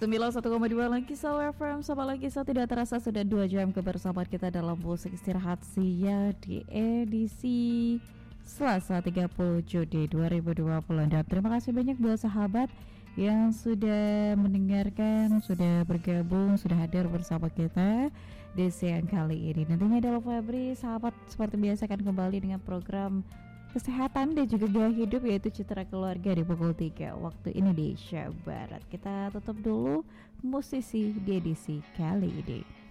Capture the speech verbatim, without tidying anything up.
sembilan puluh satu koma dua lagi Soul F M. Sama lagi so tidak terasa sudah dua jam kebersamaan kita dalam musik istirahat siang di edisi Selasa tiga puluh Juni dua ribu dua puluh. Dan terima kasih banyak buat sahabat yang sudah mendengarkan, sudah bergabung, sudah hadir bersama kita di siang kali ini. Nantinya Della Febri, sahabat seperti biasa akan kembali dengan program kesehatan dan juga gaya hidup, yaitu Citra Keluarga di pukul tiga waktu Indonesia Barat. Kita tutup dulu musisi di edisi kali ini.